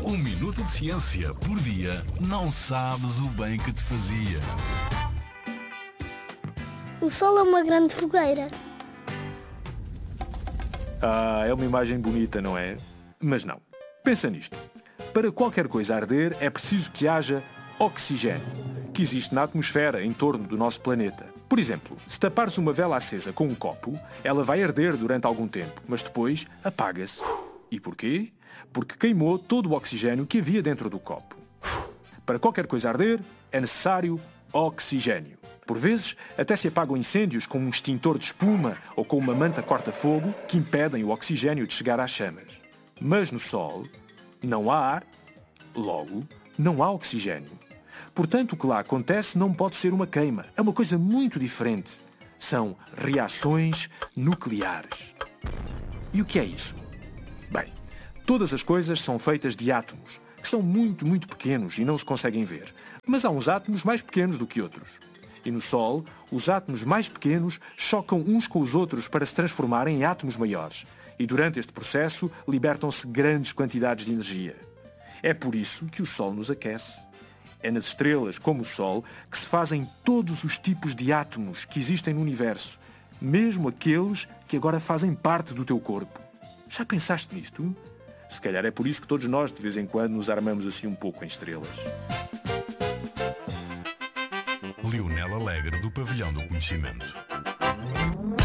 Um minuto de ciência por dia não sabes o bem que te fazia. O Sol é uma grande fogueira. É uma imagem bonita, não é? Mas não. Pensa nisto. Para qualquer coisa arder é preciso que haja oxigênio, que existe na atmosfera em torno do nosso planeta. Por exemplo, se tapares uma vela acesa com um copo, ela vai arder durante algum tempo, mas depois apaga-se. E porquê? Porque queimou todo o oxigênio que havia dentro do copo. Para qualquer coisa arder, é necessário oxigênio. Por vezes, até se apagam incêndios com um extintor de espuma ou com uma manta corta-fogo que impedem o oxigênio de chegar às chamas. Mas no Sol, não há ar, logo, não há oxigênio. Portanto, o que lá acontece não pode ser uma queima. É uma coisa muito diferente. São reações nucleares. E o que é isso? Bem, todas as coisas são feitas de átomos, que são muito, muito pequenos e não se conseguem ver. Mas há uns átomos mais pequenos do que outros. E no Sol, os átomos mais pequenos chocam uns com os outros para se transformarem em átomos maiores. E durante este processo, libertam-se grandes quantidades de energia. É por isso que o Sol nos aquece. É nas estrelas, como o Sol, que se fazem todos os tipos de átomos que existem no universo, mesmo aqueles que agora fazem parte do teu corpo. Já pensaste nisto? Se calhar é por isso que todos nós, de vez em quando, nos armamos assim um pouco em estrelas. Lionel Alegre, do Pavilhão do Conhecimento.